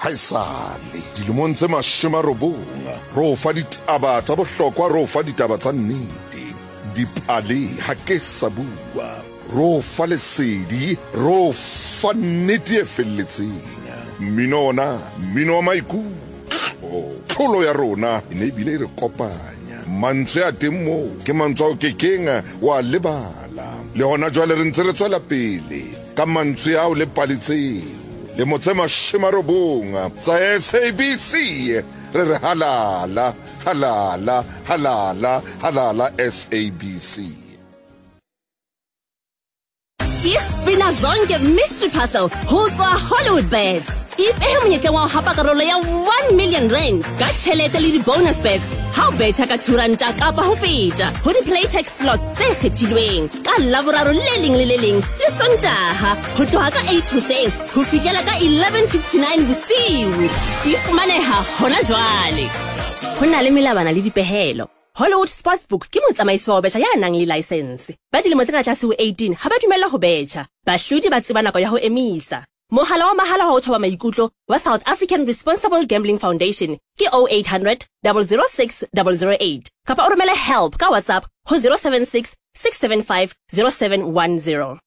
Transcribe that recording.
haesale dilemong tse 90 ro fa ditaba tsa bohlokwa ro fa ditaba tsa nnete dipale ha ke sa bua ro fa lesedi ro fa nnete e felletseng mmino wa maikutlo tlholo ya rona e ne bile re kopanya mantswe a teng moo ke mantswe ao kekeng wa lebala le hona jwale re ntse re tswela pele ka mantswe ao le paletseng le motse 90 tsa SABC re re halala SABC. Ispina zonke mystery puzzle ho tswa Hollywood Bets. Ipehe monyetla wa hapa karolo ya 1 million rand ka tjhelete le di-bonus bets ha o betjha ka Turanta kapa ho feta ho di-playtex slots tse kgethilweng ka Laboraro le leng le Sontaha ho tloha ka 8 hoseng ho fihlela ka 11:59 bosiu. Di fumaneha hona jwale. Ho na le melabana le dipehelo. Hollywood Sportsbook ke motsamaiso wa betjha ya nang le license. Ba dilemo tse ka tlase ho 18 ha ba dumella ho betjha. Bahlodi ba tseba nako ya ho emisa. Mohala wa mahala wa ho thoba maikutlo wa South African Responsible Gambling Foundation ke 0800 006 008 kapa o romele help ka WhatsApp ho 076 675 0710.